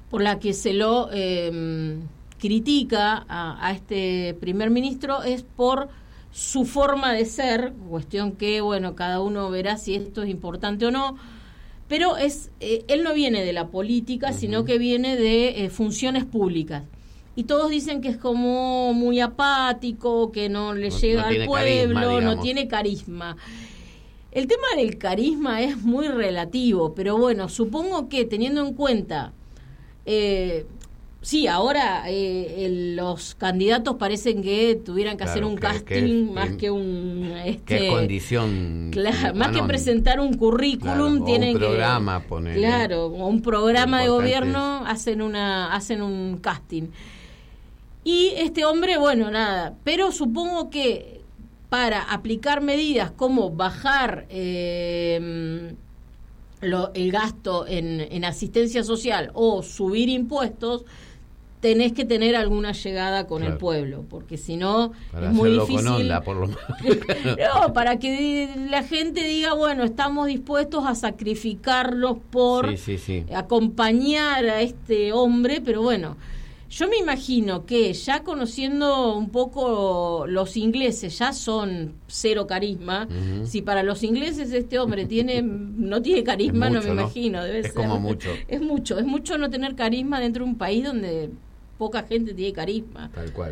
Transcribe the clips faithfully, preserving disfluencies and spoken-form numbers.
por la que se lo eh, critica a, a este primer ministro es por su forma de ser, cuestión que, bueno, cada uno verá si esto es importante o no, pero es eh, él no viene de la política, uh-huh. sino que viene de eh, funciones públicas. Y todos dicen que es como muy apático, que no le no, llega no al pueblo, carisma, no tiene carisma. El tema del carisma es muy relativo, pero bueno, supongo que teniendo en cuenta, eh, sí, ahora eh, el, los candidatos parecen que tuvieran que claro, hacer un que, casting que es, más que un... Este, que es condición... Claro, más que presentar un currículum, claro, tienen un programa, que... Ponerle, claro, o un programa de gobierno, es, hacen una hacen un casting. Y este hombre, bueno, nada, pero supongo que para aplicar medidas como bajar eh, lo, el gasto en, en asistencia social o subir impuestos, tenés que tener alguna llegada con claro. el pueblo, porque si no es muy difícil. Con onda, por lo menos. No, para que la gente diga, bueno, estamos dispuestos a sacrificarlos por sí, sí, sí. acompañar a este hombre, pero bueno, yo me imagino que ya conociendo un poco los ingleses, ya son cero carisma. Uh-huh. Si para los ingleses este hombre tiene no tiene carisma, mucho, no me ¿no? imagino. Debe es ser. como mucho. Es mucho, es mucho no tener carisma dentro de un país donde poca gente tiene carisma. Tal cual.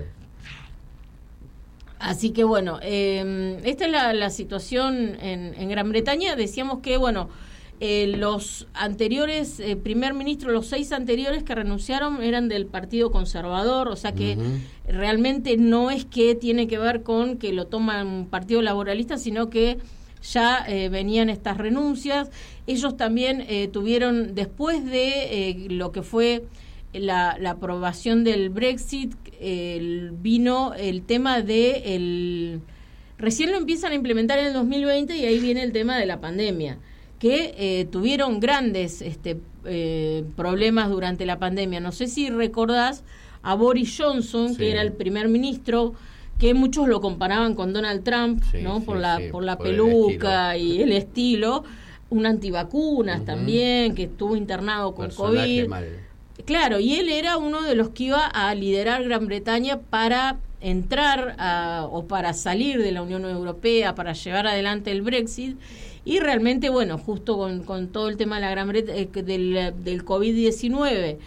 Así que bueno, eh, esta es la, la situación en, en Gran Bretaña. Decíamos que, bueno, Eh, los anteriores eh, primer ministros, los seis anteriores que renunciaron eran del Partido Conservador, o sea que uh-huh. realmente no es que tiene que ver con que lo toman un partido laboralista, sino que ya eh, venían estas renuncias. Ellos también eh, tuvieron, después de eh, lo que fue la, la aprobación del Brexit, eh, vino el tema de el recién lo empiezan a implementar en el dos mil veinte y ahí viene el tema de la pandemia, que eh, tuvieron grandes este, eh, problemas durante la pandemia. No sé si recordás a Boris Johnson, sí. que era el primer ministro, que muchos lo comparaban con Donald Trump, sí, ¿no? Por sí, la sí, por la por peluca el y el estilo, un antivacunas uh-huh. también, que estuvo internado con Personaje COVID. Mal. Claro, y él era uno de los que iba a liderar Gran Bretaña para entrar a, o para salir de la Unión Europea, para llevar adelante el Brexit. Y realmente, bueno, justo con, con todo el tema de la Gran Bretaña, del, del COVID diecinueve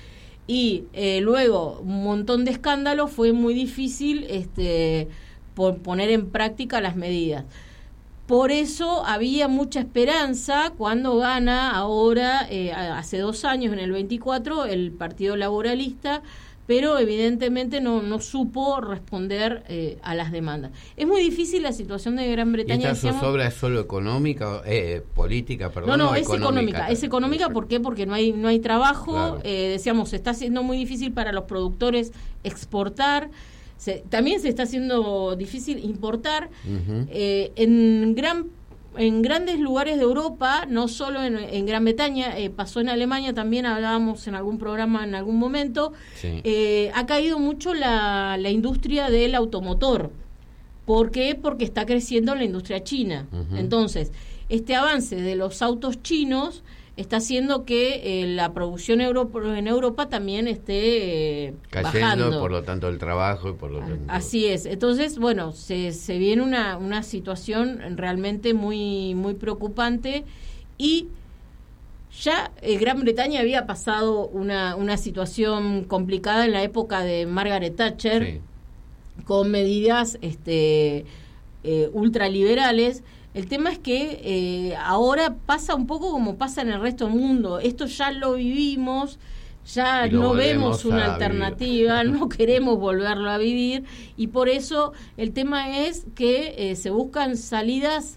y eh, luego un montón de escándalos, fue muy difícil este, por poner en práctica las medidas. Por eso había mucha esperanza cuando gana ahora, eh, hace dos años, en el veinticuatro, el Partido Laboralista, pero evidentemente no, no supo responder eh, a las demandas. Es muy difícil la situación de Gran Bretaña. ¿Y esta zozobra es solo económica, eh, política, perdón? No, no, o es económica. económica es económica, ¿por qué? Porque no hay no hay trabajo, claro. eh, decíamos, se está haciendo muy difícil para los productores exportar, se, también se está haciendo difícil importar. Uh-huh. eh, en gran en grandes lugares de Europa, no solo en, en Gran Bretaña, eh, pasó en Alemania, también hablábamos en algún programa en algún momento, sí. eh, ha caído mucho la, la industria del automotor. ¿Por qué? Porque está creciendo la industria china. Uh-huh. Entonces, este avance de los autos chinos está haciendo que eh, la producción Euro- en Europa también esté eh, cayendo, bajando. Por lo tanto el trabajo y por lo tanto... Así es. Entonces, bueno, se, se viene una, una situación realmente muy, muy preocupante y ya eh, Gran Bretaña había pasado una, una situación complicada en la época de Margaret Thatcher, sí. con medidas este, eh, ultraliberales. El tema es que eh, ahora pasa un poco como pasa en el resto del mundo. Esto ya lo vivimos, ya no vemos una alternativa, vivir. No queremos volverlo a vivir, y por eso el tema es que eh, se buscan salidas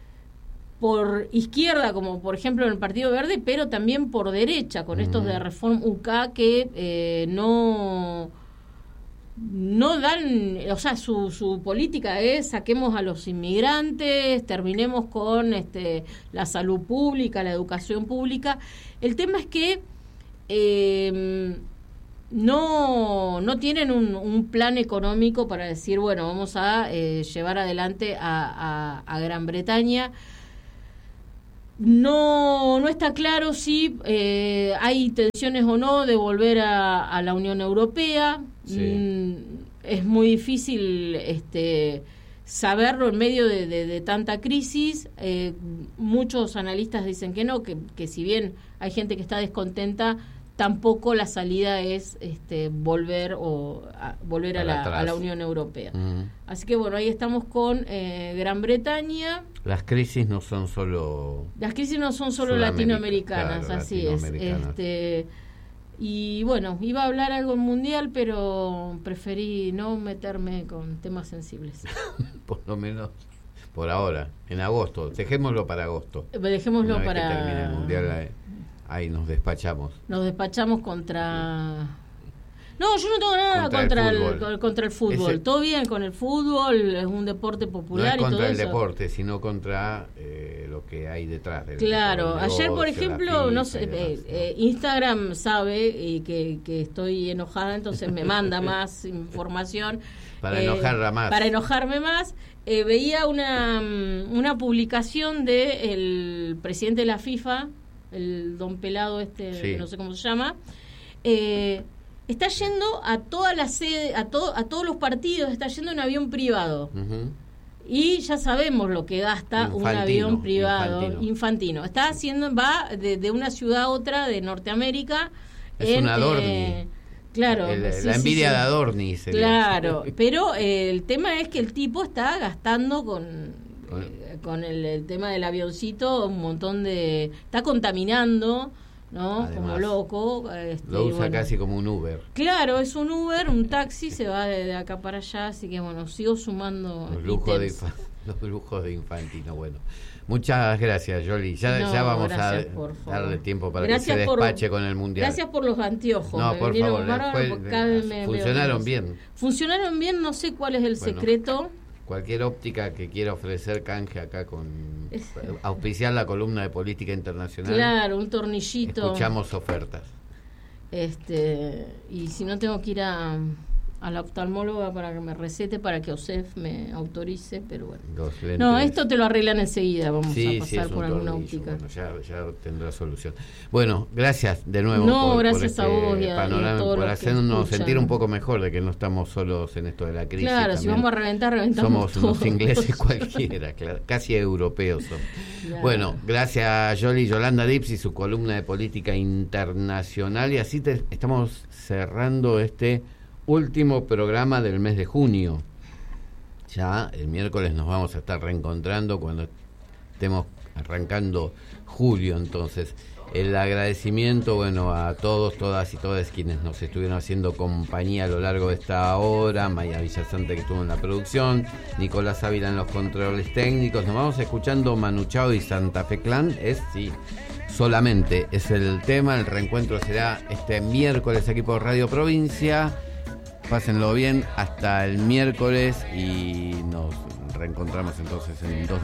por izquierda, como por ejemplo en el Partido Verde, pero también por derecha, con uh-huh. estos de Reform U K que eh, no... no dan, o sea, su, su política es saquemos a los inmigrantes, terminemos con este la salud pública, la educación pública. El tema es que eh, no, no tienen un, un plan económico para decir, bueno, vamos a eh, llevar adelante a, a, a Gran Bretaña. No, no está claro si eh, hay intenciones o no de volver a, a la Unión Europea. Sí. Mm, es muy difícil este, saberlo en medio de, de, de tanta crisis. Eh, muchos analistas dicen que no, que, que si bien hay gente que está descontenta, tampoco la salida es este, volver o a, volver a la, a la Unión Europea. Uh-huh. Así que bueno, ahí estamos con eh, Gran Bretaña. Las crisis no son solo las crisis no son solo latinoamericanas, claro, así latinoamericanas. es. Este, y bueno, iba a hablar algo en mundial, pero preferí no meterme con temas sensibles. Por lo menos por ahora, en agosto. Dejémoslo para agosto. Dejémoslo Una vez para que termine el mundial. Ahí, ahí nos despachamos. Nos despachamos contra. No, yo no tengo nada contra, contra el, fútbol. el contra el fútbol. Ese, todo bien con el fútbol, es un deporte popular no es y todo contra el eso. deporte, sino contra eh, lo que hay detrás del Claro, deporte, ayer negocio, por ejemplo, no sé, demás, eh, ¿no? eh, Instagram sabe y que, que estoy enojada, entonces me manda más información. Para eh, enojarla más. Para enojarme más. Eh, veía una, una publicación de el presidente de la FIFA, el don Pelado este, sí. no sé cómo se llama, eh, está yendo a todas las sede, a todo, a todos los partidos, está yendo en avión privado. Uh-huh. Y ya sabemos lo que gasta infantino, un avión privado infantino. infantino. Está haciendo, va de, de una ciudad a otra de Norteamérica. Es en, una Adorni. Eh, claro. El, sí, la envidia sí, sí. de Adorni. Sería. Claro, pero eh, el tema es que el tipo está gastando con, eh, con el, el tema del avioncito un montón de... Está contaminando... ¿no? Además, como loco. Este, lo usa bueno. casi como un Uber. Claro, es un Uber, un taxi, se va de, de acá para allá, así que bueno, sigo sumando los lujos, de, los lujos de Infantino. Bueno, muchas gracias, Yoli. Ya, no, ya vamos a darle tiempo para gracias que se despache por, con el Mundial. Gracias por los anteojos. No, me por favor, fue, me funcionaron bien. Funcionaron bien, no sé cuál es el bueno, secreto. Cualquier óptica que quiera ofrecer canje acá con auspiciar la columna de política internacional. Claro, un tornillito. Escuchamos ofertas. Este, y si no tengo que ir a, a la oftalmóloga para que me recete, para que O S E F me autorice, pero bueno. No, esto te lo arreglan enseguida, vamos sí, a pasar sí, por alguna tornillo, óptica. Bueno, ya, ya tendrá solución. Bueno, gracias de nuevo no, por, gracias por a este vos y a, panorama, y a todos por los hacernos sentir un poco mejor de que no estamos solos en esto de la crisis. Claro, también. Si vamos a reventar, reventamos Somos unos todo. ingleses cualquiera, claro, casi europeos son. Claro. Bueno, gracias a Yoli Yolanda Dips y su columna de política internacional, y así te, estamos cerrando este último programa del mes de junio. Ya el miércoles nos vamos a estar reencontrando cuando estemos arrancando julio. Entonces, el agradecimiento, bueno, a todos, todas y todas quienes nos estuvieron haciendo compañía a lo largo de esta hora. Maya Villasante, que estuvo en la producción, Nicolás Ávila en los controles técnicos. Nos vamos escuchando Manu Chao y Santa Fe Clan. Es sí, solamente es el tema. El reencuentro será este miércoles aquí por Radio Provincia. Pásenlo bien hasta el miércoles y nos reencontramos entonces en dos